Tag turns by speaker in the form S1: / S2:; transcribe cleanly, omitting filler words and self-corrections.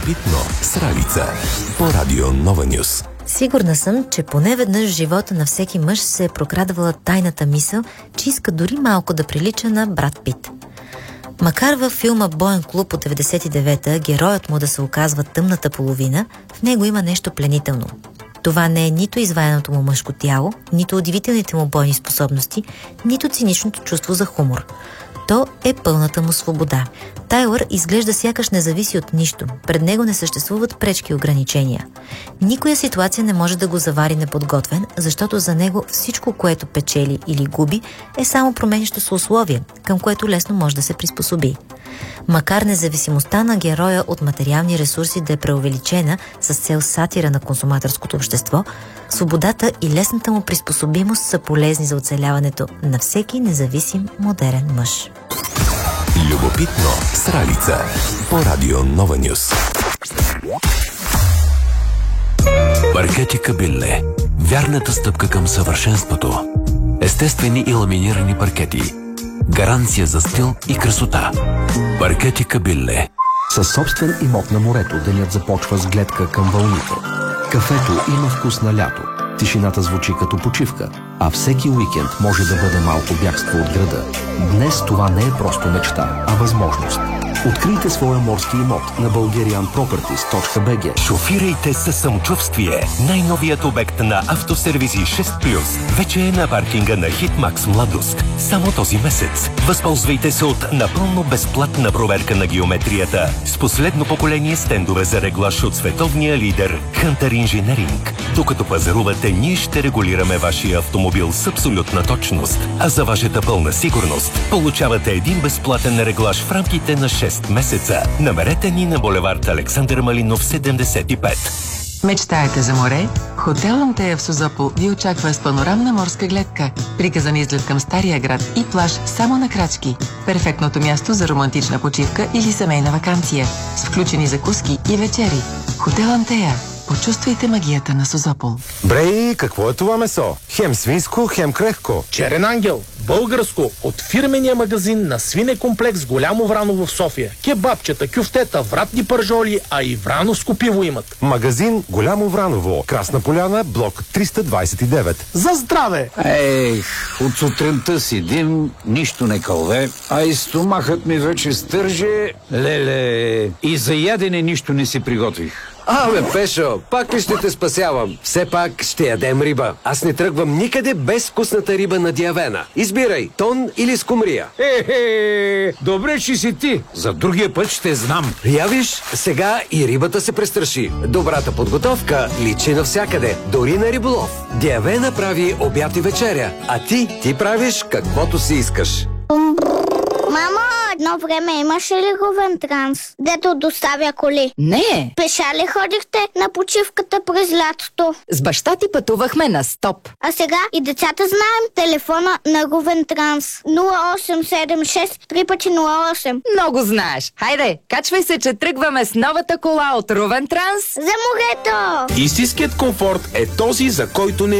S1: Любопитно с Ралица по радио Нова Нюс.
S2: Сигурна съм, че поне веднъж в живота на всеки мъж се е прокрадвала тайната мисъл, че иска дори малко да прилича на Брад Пит. Макар във филма «Боен клуб» от 99-та героят му да се оказва тъмната половина, в него има нещо пленително. Това не е нито изваяното му мъжко тяло, нито удивителните му бойни способности, нито циничното чувство за хумор. То е пълната му свобода. Тайлър изглежда сякаш не зависи от нищо. Пред него не съществуват пречки и ограничения. Никоя ситуация не може да го завари неподготвен, защото за него всичко, което печели или губи, е само променящо се условие, към което лесно може да се приспособи. Макар независимостта на героя от материални ресурси да е преувеличена с цел сатира на консуматорското общество, свободата и лесната му приспособимост са полезни за оцеляването на всеки независим модерен мъж.
S1: Любопитно с Ралица по радио Нова Нюс. Паркети Кабилле. Вярната стъпка към съвършенството. Естествени и ламинирани паркети. Гаранция за стил и красота. Паркети Кабилле.
S3: Със собствен имот на морето денят започва с гледка към вълните. Кафето има вкус на лято. Тишината звучи като почивка, а всеки уикенд може да бъде малко бягство от града. Днес това не е просто мечта, а възможност. Открийте своя морски имот на bulgarianproperties.bg.
S4: Шофирайте със самочувствие. Най-новият обект на Автосервизи 6+. Вече е на паркинга на Хитмакс Младост. Само този месец. Възползвайте се от напълно безплатна проверка на геометрията с последно поколение стендове за реглаж от световния лидер Hunter Engineering. Докато пазарувате, ние ще регулираме вашия автомобил с абсолютна точност. А за вашата пълна сигурност получавате един безплатен реглаж в рамките на 6 месеца. Намерете ни на булевард Александър Малинов 75.
S5: Мечтаете за море? Хотел Антея в Созопол ви очаква с панорамна морска гледка, приказан изглед към Стария град и плаж само на крачки. Перфектното място за романтична почивка или семейна ваканция, с включени закуски и вечери. Хотел Антея. Почувствайте магията на Созопол.
S6: Брей, какво е това месо? Хем свинско, хем крехко.
S7: Черен ангел, българско, от фирмения магазин на свинекомплекс Голямо Враново в София. Кебабчета, кюфтета, вратни пържоли, а и врановско пиво имат.
S6: Магазин Голямо Враново, Красна поляна, блок 329.
S7: За здраве!
S8: Ех, от сутринта седим, нищо не кълве, а и стомахът ми вече стърже. Леле, и за ядене нищо не си приготвих.
S9: Абе, Пешо, пак ли ще те спасявам? Все пак ще ядем риба. Аз не тръгвам никъде без вкусната риба на Диавена. Избирай, тон или скумрия.
S8: Добре, че си ти. За другия път ще знам.
S9: Явиш, сега и рибата се престраши. Добрата подготовка личи навсякъде, дори на риболов. Диавена прави обяд и вечеря, а ти правиш каквото си искаш.
S10: Мамо, едно време имаше ли Ровен Транс, дето доставя коли?
S11: Не.
S10: Пеша ли ходихте на почивката през лятото?
S11: С баща ти пътувахме на стоп.
S10: А сега и децата знаем телефона на Ровен Транс. 0876 3x08.
S11: Много знаеш. Хайде, качвай се, че тръгваме с новата кола от Ровен Транс.
S10: За морето!
S7: Истинският комфорт е този, за който не